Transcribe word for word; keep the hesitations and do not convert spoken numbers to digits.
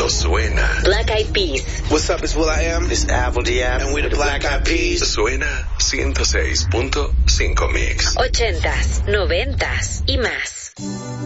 cuando suena. Black Eyed Peas. What's up, it's will.i.am. It's Apple D M. And we're the Black Eyed Peas. Suena ciento seis punto cinco Mix. Ochentas, noventas y más.